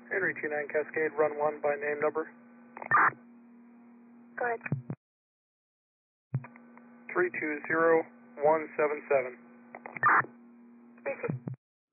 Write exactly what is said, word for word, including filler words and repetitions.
Henry two nine Cascade, run one by name number. Go ahead. three two zero one seven seven. Receive.